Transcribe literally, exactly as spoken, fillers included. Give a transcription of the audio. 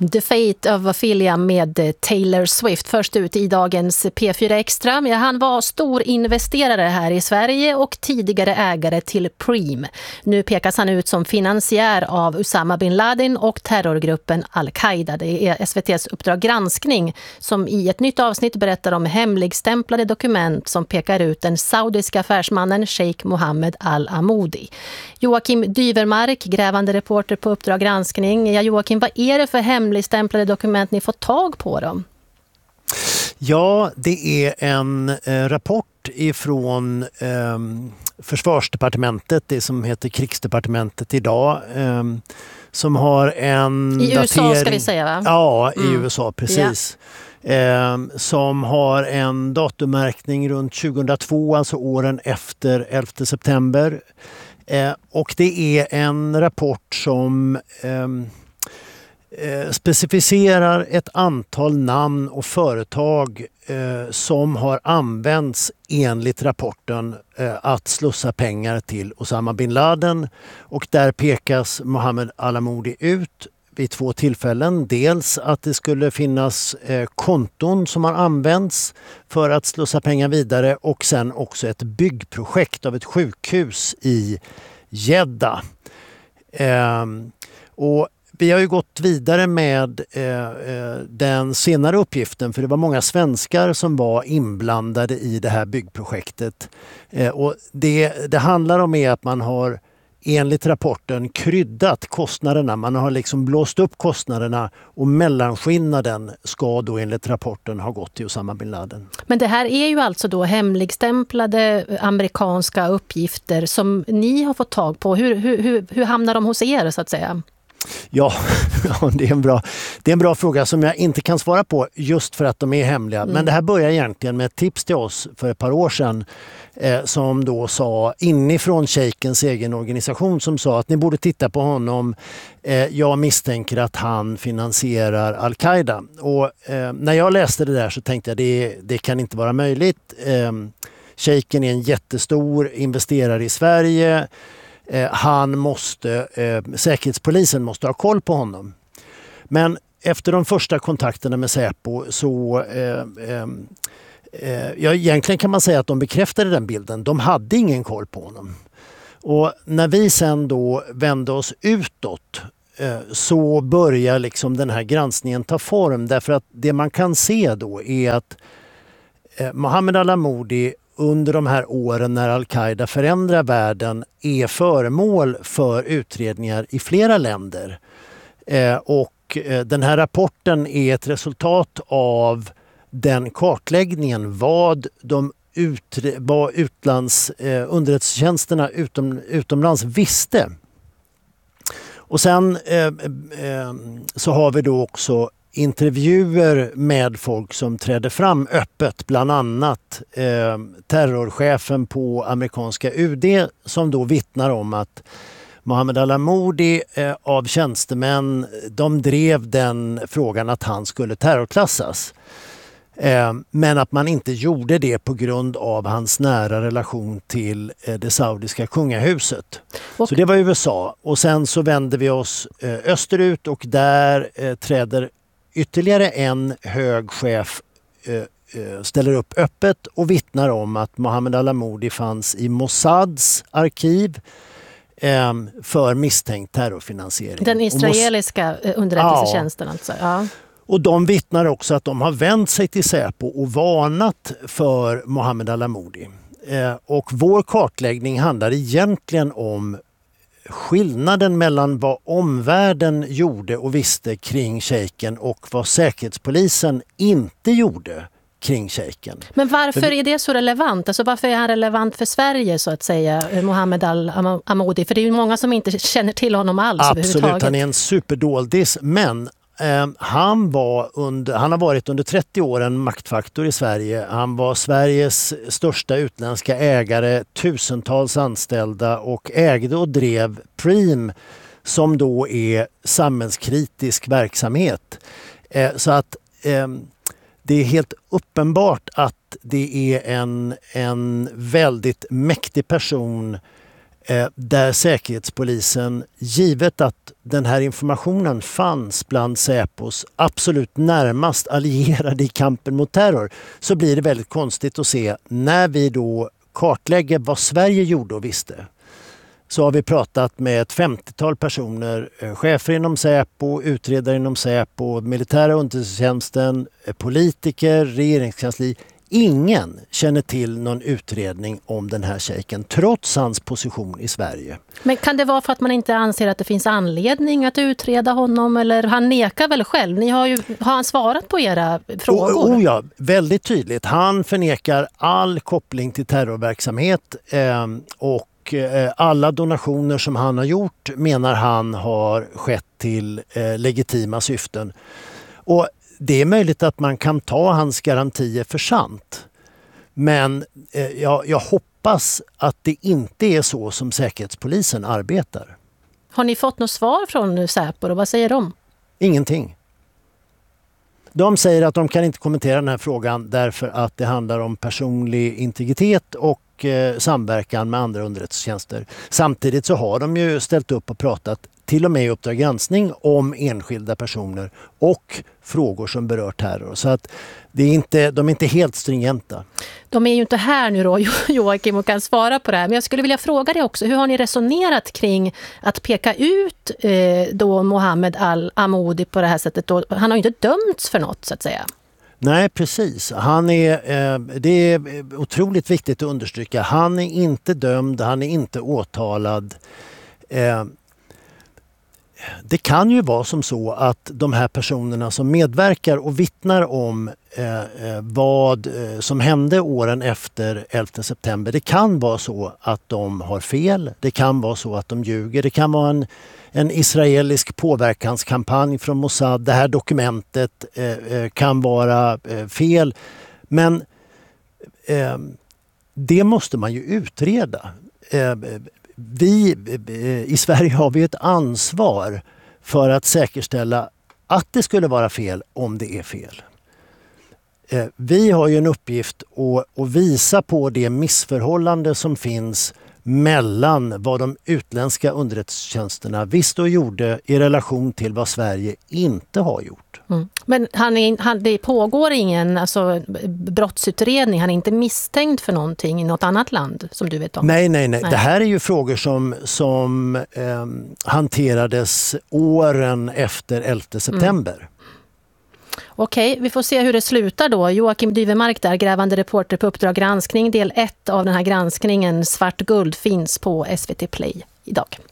The Fate of Ophelia med Taylor Swift först ut i dagens P fyra Extra. Ja, han var stor investerare här i Sverige och tidigare ägare till Preem. Nu pekas han ut som finansiär av Osama bin Laden och terrorgruppen Al-Qaida. Det är S V T:s Uppdrag granskning som i ett nytt avsnitt berättar om hemligstämplade dokument som pekar ut den saudiska affärsmannen Sheikh Mohammed Al-Amoudi. Joakim Dyvermark, grävande reporter på Uppdrag granskning. Ja, Joakim, vad är det för hemligstämplade dokument ni får tag på dem? Ja, det är en eh, rapport ifrån eh, Försvarsdepartementet, det som heter Krigsdepartementet idag, eh, som har en I U S A datering, ska vi säga, va? Ja, i mm. U S A, precis. Ja. Eh, som har en datummärkning runt tjugohundratvå, alltså åren efter elfte september. Eh, och det är en rapport som eh, eh, specificerar ett antal namn och företag eh, som har använts enligt rapporten eh, att slussa pengar till Osama bin Laden. Och där pekas Mohammed Al-Amoudi ut vid två tillfällen. Dels att det skulle finnas eh, konton som har använts för att slussa pengar vidare, och sen också ett byggprojekt av ett sjukhus i Jeddah. Eh, och vi har ju gått vidare med eh, eh, den senare uppgiften, för det var många svenskar som var inblandade i det här byggprojektet. Eh, och det, det handlar om är att man har enligt rapporten kryddat kostnaderna. Man har liksom blåst upp kostnaderna, och mellanskillnaden ska då enligt rapporten ha gått till Osama bin Laden. Men det här är ju alltså då hemligstämplade amerikanska uppgifter som ni har fått tag på. Hur, hur, hur, hur hamnar de hos er, så att säga? Ja, ja det, är en bra, det är en bra fråga som jag inte kan svara på just för att de är hemliga. Mm. Men det här börjar egentligen med ett tips till oss för ett par år sedan eh, som då sa inifrån Sheikhens egen organisation, som sa att ni borde titta på honom. Eh, jag misstänker att han finansierar Al-Qaida. Och eh, när jag läste det där så tänkte jag det, det kan inte vara möjligt. Eh, Sheikhen är en jättestor investerare i Sverige. Eh, han måste, eh, säkerhetspolisen måste ha koll på honom. Men efter de första kontakterna med Säpo så eh, eh, eh, ja, egentligen kan man säga att de bekräftade den bilden. De hade ingen koll på honom. Och när vi sen då vände oss utåt eh, så börjar liksom den här granskningen ta form, därför att det man kan se då är att eh, Mohammed Al-Amoudi under de här åren när Al-Qaida förändrar världen är föremål för utredningar i flera länder. Eh, och eh, den här rapporten är ett resultat av den kartläggningen vad de utre- vad utlands, eh, underrättelsetjänsterna utom, utomlands visste. Och sen eh, eh, så har vi då också intervjuer med folk som trädde fram öppet, bland annat eh, terrorchefen på amerikanska U D, som då vittnar om att Mohammed Al-Amoudi eh, av tjänstemän, de drev den frågan att han skulle terrorklassas. Eh, men att man inte gjorde det på grund av hans nära relation till eh, det saudiska kungahuset. Och så det var U S A. Och sen så vände vi oss eh, österut, och där eh, träder ytterligare en hög chef eh, ställer upp öppet och vittnar om att Mohammed Al-Amoudi fanns i Mossads arkiv eh, för misstänkt terrorfinansiering. Den israeliska Mos- underrättelsetjänsten, ja. Alltså. Ja. Och de vittnar också att de har vänt sig till Säpo och varnat för Mohammed Al-Amoudi. Eh, och vår kartläggning handlar egentligen om skillnaden mellan vad omvärlden gjorde och visste kring Sheikhen och vad säkerhetspolisen inte gjorde kring Sheikhen. Men varför är det så relevant? Alltså varför är han relevant för Sverige, så att säga, Mohammed Al-Amoudi? För det är ju många som inte känner till honom alls. Absolut, han är en superdoldis, men eh, han, var under, han har varit under trettio år en maktfaktor i Sverige. Han var Sveriges största utländska ägare, tusentals anställda, och ägde och drev Preem, som då är samhällskritisk verksamhet. Eh, så att eh, det är helt uppenbart att det är en, en väldigt mäktig person eh, där Säkerhetspolisen, givet att den här informationen fanns bland Säpos absolut närmast allierade i kampen mot terror, så blir det väldigt konstigt att se när vi då kartlägger vad Sverige gjorde och visste. Så har vi pratat med ett femtiotal personer, chefer inom Säpo, utredare inom Säpo, militära underrättelsetjänsten, politiker, regeringskansli. Ingen känner till någon utredning om den här shejken, trots hans position i Sverige. Men kan det vara för att man inte anser att det finns anledning att utreda honom, eller han nekar väl själv? Ni har ju har han svarat på era frågor? Oh, oh ja, väldigt tydligt. Han förnekar all koppling till terrorverksamhet eh, och alla donationer som han har gjort menar han har skett till eh, legitima syften. Och det är möjligt att man kan ta hans garantier för sant. Men eh, jag, jag hoppas att det inte är så som Säkerhetspolisen arbetar. Har ni fått något svar från Säpo och vad säger de? Ingenting. De säger att de kan inte kommentera den här frågan därför att det handlar om personlig integritet och eh, samverkan med andra underrättelsetjänster. Samtidigt så har de ju ställt upp och pratat till och med i Uppdrag granskning om enskilda personer och frågor som berör terror. Så att det är inte, de är inte helt stringenta. De är ju inte här nu då, Joakim, och kan svara på det här. Men jag skulle vilja fråga dig också, hur har ni resonerat kring att peka ut eh, då Mohammed al-Amoudi på det här sättet? Då? Han har ju inte dömts för något, så att säga. Nej, precis. Han är, eh, det är otroligt viktigt att understryka. Han är inte dömd, han är inte åtalad. Eh, Det kan ju vara som så att de här personerna som medverkar och vittnar om eh, vad eh, som hände åren efter elfte september, det kan vara så att de har fel, det kan vara så att de ljuger, det kan vara en, en israelisk påverkanskampanj från Mossad, det här dokumentet eh, kan vara eh, fel, men eh, det måste man ju utreda. Eh, Vi i Sverige har vi ett ansvar för att säkerställa att det skulle vara fel om det är fel. Vi har ju en uppgift att visa på det missförhållande som finns mellan vad de utländska underrättelsetjänsterna visste och gjorde i relation till vad Sverige inte har gjort. Mm. Men han är, han, det pågår ingen alltså, brottsutredning, han är inte misstänkt för någonting i något annat land som du vet om? Nej, nej, nej. nej. Det här är ju frågor som, som eh, hanterades åren efter elfte september. Mm. Okej, vi får se hur det slutar då. Joakim Dyvemark där, grävande reporter på Uppdrag granskning. Del ett av den här granskningen, Svart guld, finns på S V T Play idag.